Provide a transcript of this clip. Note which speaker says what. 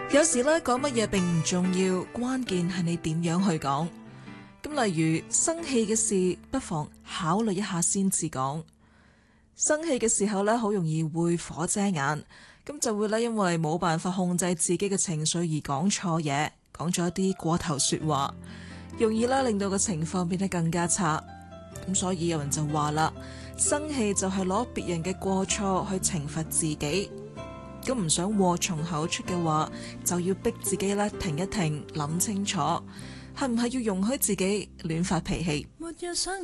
Speaker 1: 有時咧講乜嘢並唔重要，關鍵係你點樣去講。咁例如生氣嘅事，不妨考慮一下先至講。生氣嘅時候咧，好容易會火遮眼，咁就會咧因為冇辦法控制自己嘅情緒而講錯嘢，講咗一啲過頭說話，容易咧令到個情況變得更加差。咁所以有人就話啦，生氣就係攞別人嘅過錯去懲罰自己。咁唔想禍從口出嘅話，就要逼自己咧停一停，諗清楚，係唔係要容許自己亂發脾氣。
Speaker 2: 沒有想